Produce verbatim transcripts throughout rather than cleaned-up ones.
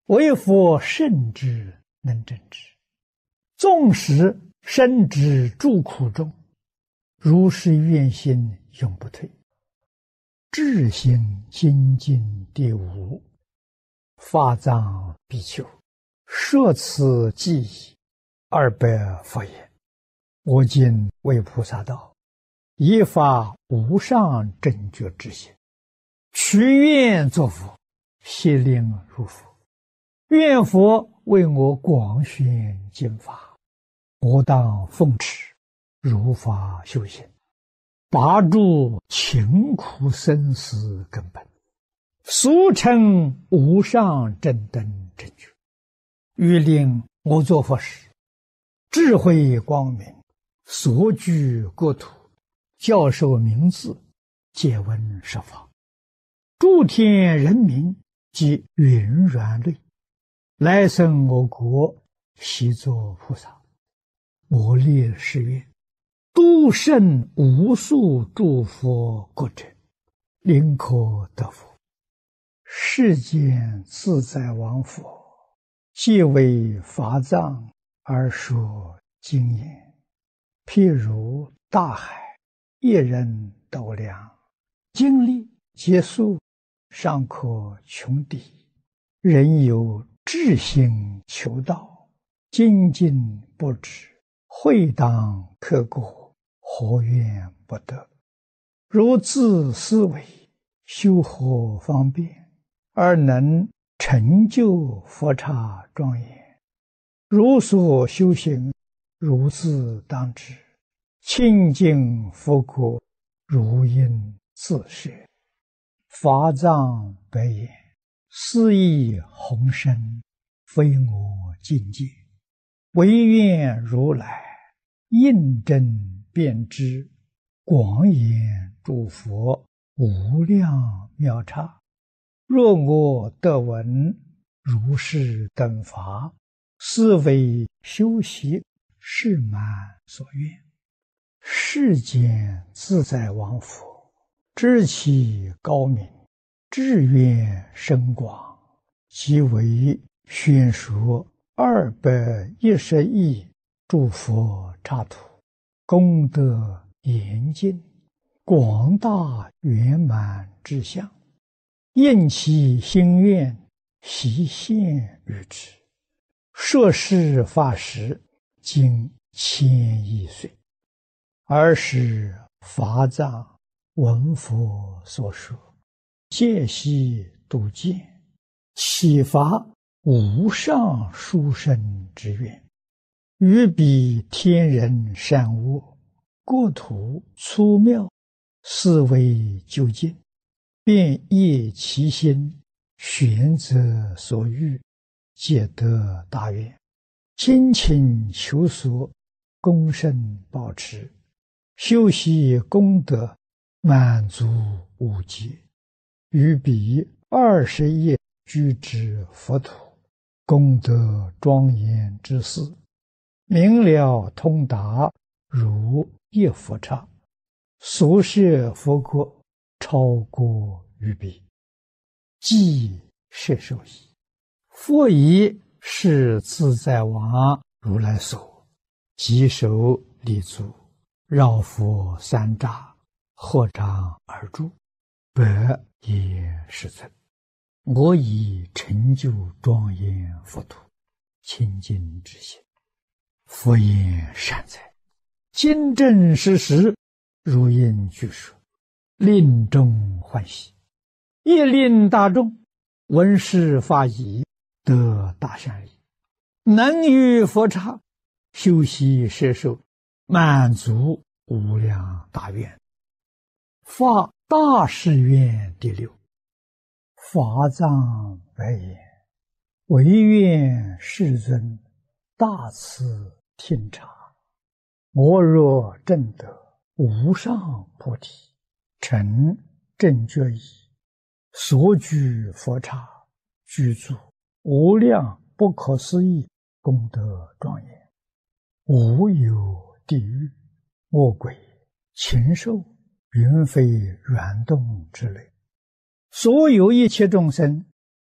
为佛圣之能正之，纵使身之诸苦中，如是愿心永不退。至行精进第五，法藏比丘，摄此记忆二百佛言：我今为菩萨道，依发无上正觉之心，许愿作佛，悉令入佛。愿佛为我广宣经法，我当奉持，如法修行，拔除勤苦生死根本，俗称无上正等正觉。欲令我作佛时，智慧光明，所居国土，教授名字，借闻十法，诸天人民及云软类，来生我国，悉作菩萨。我立誓愿，度胜无数诸佛国者，临可得佛。世间自在王佛，即为法藏而说经言，譬如大海，一人斗量，经历结束，尚可穷敌。人有志心求道，精进不止，会当刻过，何怨不得？如自思维，修何方便，而能成就佛刹庄严？如所修行，如自当知，清净佛国，如应自设。法藏白言：斯亦宏深，非我境界，唯愿如来印证遍知，广演诸佛无量妙刹。若我得闻如是等法，斯为修习是满所愿。世间自在王佛，知其高明，志愿深广，即为宣说二百一十亿诸佛刹土，功德严尽，广大圆满之相，应其心愿，悉现于之。摄事法时，经千亿岁，尔时法藏闻佛所说，戒悉度见，启发无上殊胜之愿，于彼天人善恶，国土粗妙，思维究竟，便业其心，选择所欲，皆得大愿，精勤求索，功胜保持，修习功德，满足无极。于彼二十亿居之佛土，功德庄严之事，明了通达，如一佛刹，所摄佛国，超过于彼。即摄受矣。佛以是自在王如来所，即手立足，绕佛三匝，合掌而住，百也是尊。我以成就庄严佛土，清净之心。佛言善哉，今正实实，如应具说，令众欢喜，亦令大众闻是法已，得大善利，能于佛刹修习摄受，满足无量大愿。发大誓愿第六。法藏白言：唯愿世尊大慈听察，我若证得无上菩提，成正觉已，所居佛刹，居住无量不可思议功德庄严，无有地狱、恶鬼、禽兽、云飞、软动之类，所有一切众生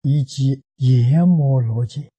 以及阎摩罗界。